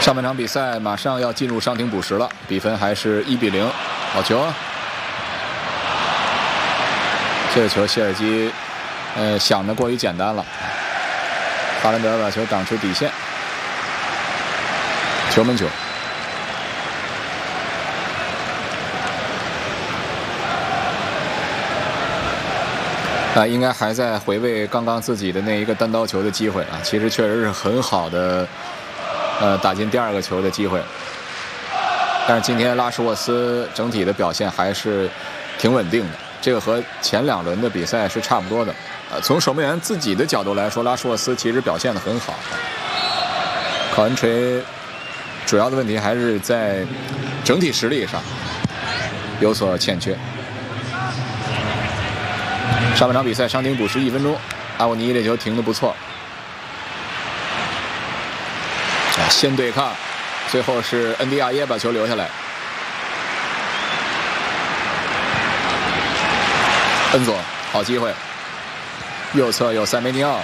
上半场比赛马上要进入伤停补时了，比分还是1比0。好球！这个球谢尔基，想的过于简单了。哈兰德把球挡出底线，球门球。应该还在回味刚刚自己的那一个单刀球的机会啊，其实确实是很好的。打进第2个球的机会，但是今天拉什沃斯整体的表现还是挺稳定的，这个和前2轮的比赛是差不多的。从守门员自己的角度来说，拉什沃斯其实表现得很好。考文垂主要的问题还是在整体实力上有所欠缺。上半场比赛伤停补时1分钟，阿沃尼这球停得不错。先对抗，最后是恩迪亚耶把球留下来。恩佐好机会，右侧有塞梅尼奥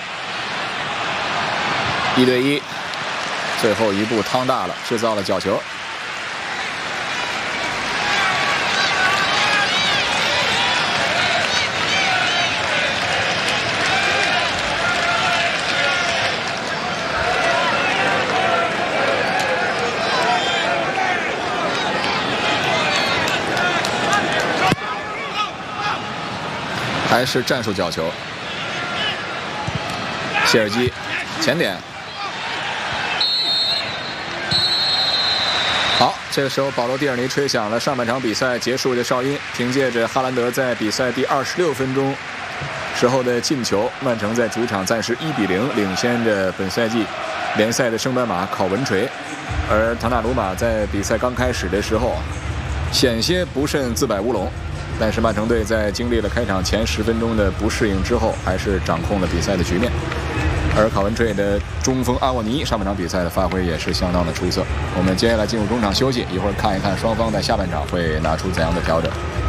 ，1对1，最后一步趟大了，制造了角球。还是战术角球，谢尔基前点，好，这个时候保罗·蒂尔尼吹响了上半场比赛结束的哨音，凭借着哈兰德在比赛第26分钟时候的进球，曼城在主场暂时1比0领先着本赛季联赛的升班马考文垂，而唐纳鲁马在比赛刚开始的时候险些不慎自摆乌龙。但是曼城队在经历了开场前10分钟的不适应之后，还是掌控了比赛的局面。而考文垂的中锋阿沃尼上半场比赛的发挥也是相当的出色。我们接下来进入中场休息，一会儿看一看双方在下半场会拿出怎样的调整。